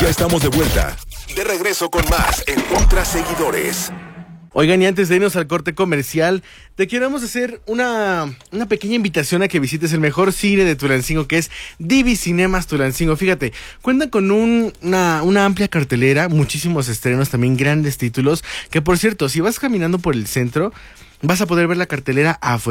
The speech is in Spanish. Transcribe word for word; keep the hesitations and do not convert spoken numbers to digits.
Ya estamos de vuelta. De regreso con más en Ultra Seguidores. Oigan, y antes de irnos al corte comercial, te queremos hacer una, una pequeña invitación a que visites el mejor cine de Tulancingo, que es Divi Cinemas Tulancingo. Fíjate, cuentan con un, una, una amplia cartelera, muchísimos estrenos, también grandes títulos, que por cierto, si vas caminando por el centro, vas a poder ver la cartelera afuera.